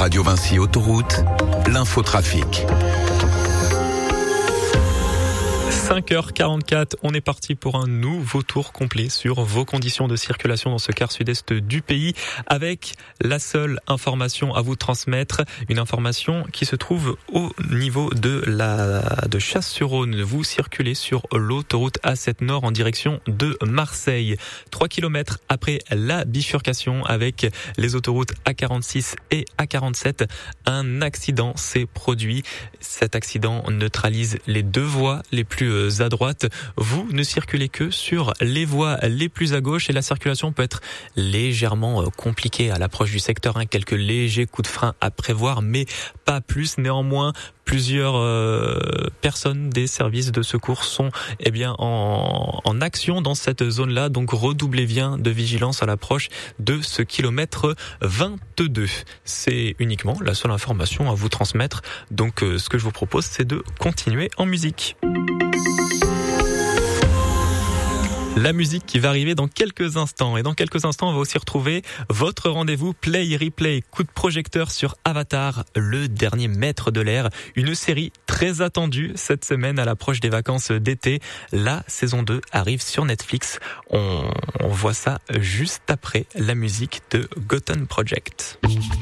Radio Vinci Autoroute, l'infotrafic. 5h44, on est parti pour un nouveau tour complet sur vos conditions de circulation dans ce quart sud-est du pays, avec la seule information à vous transmettre, une information qui se trouve au niveau de Chasse-sur-Rhône. Vous circulez sur l'autoroute A7 Nord en direction de Marseille. 3 km après la bifurcation avec les autoroutes A46 et A47, un accident s'est produit. Cet accident neutralise les deux voies les plus à droite. Vous ne circulez que sur les voies les plus à gauche et la circulation peut être légèrement compliquée à l'approche du secteur. Quelques légers coups de frein à prévoir, mais pas plus. Néanmoins, plusieurs personnes des services de secours sont en action dans cette zone-là. Donc redoublez bien de vigilance à l'approche de ce kilomètre 22. C'est uniquement la seule information à vous transmettre. Donc ce que je vous propose, c'est de continuer en musique. La musique qui va arriver dans quelques instants. Et dans quelques instants, on va aussi retrouver votre rendez-vous Play Replay. Coup de projecteur sur Avatar, le dernier maître de l'air. Une série très attendue cette semaine à l'approche des vacances d'été. La saison 2 arrive sur Netflix. On voit ça juste après la musique de Gotham Project.